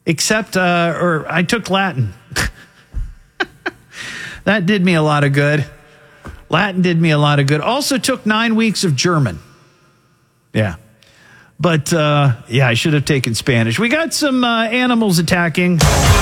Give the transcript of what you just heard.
except, or I took Latin. That did me a lot of good. Latin did me a lot of good. Also took 9 weeks of German. Yeah. But, I should have taken Spanish. We got some animals attacking.